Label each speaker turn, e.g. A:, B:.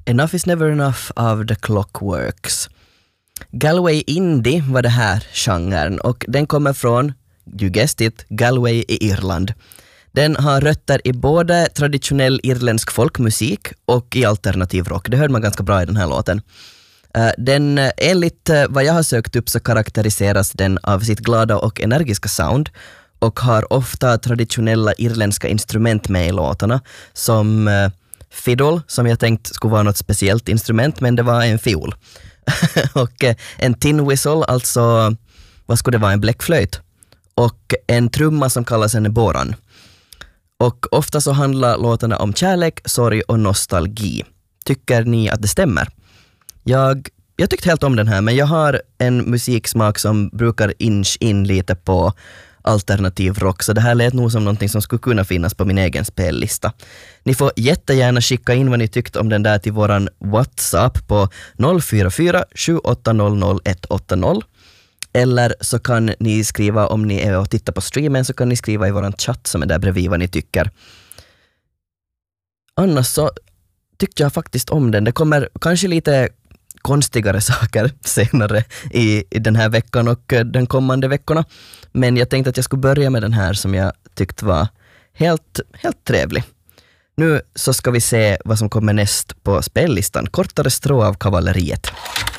A: Enough is never enough av The Clockworks. Galway Indie var det här genren och den kommer från, you guessed it, Galway i Irland. Den har rötter i både traditionell irländsk folkmusik och i alternativ rock. Det hörde man ganska bra i den här låten. Den, enligt vad jag har sökt upp så karaktäriseras den av sitt glada och energiska sound och har ofta traditionella irländska instrument med i låtarna som fiddle, som jag tänkt skulle vara något speciellt instrument, men det var en fiol. Och en tin whistle, alltså vad skulle det vara, en bläckflöjt, och en trumma som kallas en boran. Och ofta så handlar låtarna om kärlek, sorg och nostalgi. Tycker ni att det stämmer? Jag tyckte helt om den här, men jag har en musiksmak som brukar inch in lite på alternativ rock, så det här lät nog som någonting som skulle kunna finnas på min egen spellista. Ni får jättegärna skicka in vad ni tyckte om den där till våran WhatsApp på 044 780 180, eller så kan ni skriva, om ni är och tittar på streamen, så kan ni skriva i våran chatt som är där bredvid vad ni tycker. Annars så tyckte jag faktiskt om den. Det kommer kanske lite konstigare saker senare i den här veckan och den kommande veckorna. Men jag tänkte att jag skulle börja med den här som jag tyckte var helt trevlig. Nu så ska vi se vad som kommer näst på spellistan. Kortare strå av kavalleriet.